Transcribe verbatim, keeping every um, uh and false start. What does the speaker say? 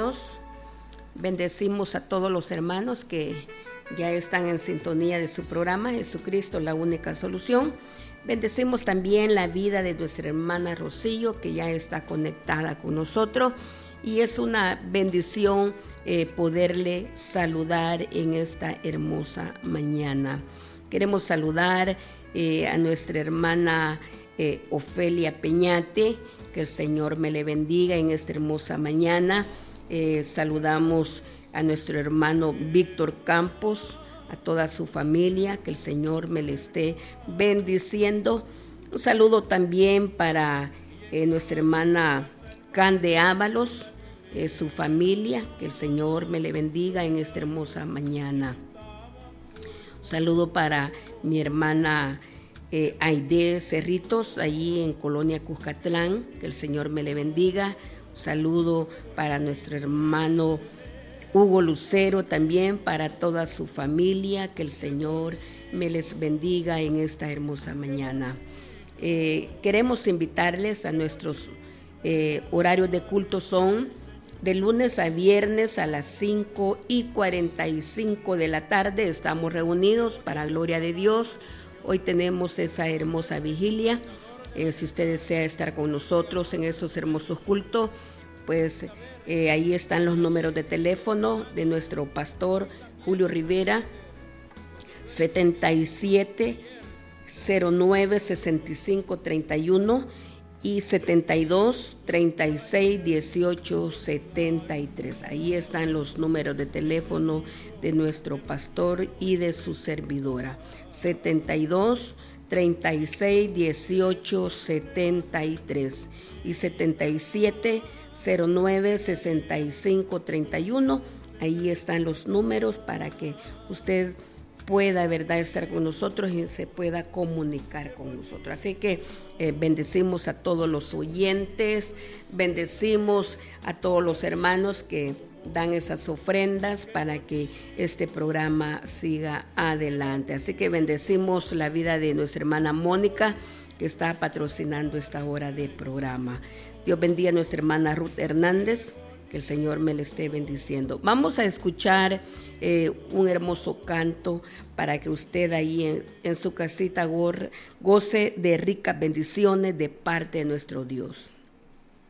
hermanos. Bendecimos a todos los hermanos que ya están en sintonía de su programa Jesucristo, la única solución. Bendecimos también la vida de nuestra hermana Rocío, que ya está conectada con nosotros, y es una bendición eh, poderle saludar en esta hermosa mañana. Queremos saludar eh, a nuestra hermana eh, Ofelia Peñate, que el Señor me le bendiga en esta hermosa mañana. Eh, saludamos a nuestro hermano Víctor Campos, a toda su familia, que el Señor me le esté bendiciendo. Un saludo también para eh, nuestra hermana Cande Ábalos, eh, su familia, que el Señor me le bendiga en esta hermosa mañana. Un saludo para mi hermana eh, Aide Cerritos, allí en Colonia Cuscatlán, que el Señor me le bendiga. Un saludo para nuestro hermano Hugo Lucero, también para toda su familia, que el Señor me les bendiga en esta hermosa mañana. Eh, queremos invitarles a nuestros eh, horarios de culto. Son de lunes a viernes a las cinco y cuarenta y cinco de la tarde. Estamos reunidos para gloria de Dios. Hoy tenemos esa hermosa vigilia. Eh, si usted desea estar con nosotros en esos hermosos cultos, pues eh, ahí están los números de teléfono de nuestro pastor Julio Rivera, setenta y siete cero nueve sesenta y cinco treinta y uno y setenta y dos treinta y seis dieciocho setenta y tres. Ahí están los números de teléfono de nuestro pastor y de su servidora. setenta y dos treinta y seis dieciocho setenta y tres y setenta y siete cero nueve sesenta y cinco treinta y uno. Ahí están los números para que usted pueda, verdad, estar con nosotros y se pueda comunicar con nosotros. Así que eh, bendecimos a todos los oyentes, bendecimos a todos los hermanos que dan esas ofrendas para que este programa siga adelante. Así que bendecimos la vida de nuestra hermana Mónica, que está patrocinando esta hora de programa. Dios bendiga a nuestra hermana Ruth Hernández, que el Señor me le esté bendiciendo. Vamos a escuchar eh, un hermoso canto para que usted ahí en, en su casita go- goce de ricas bendiciones de parte de nuestro Dios.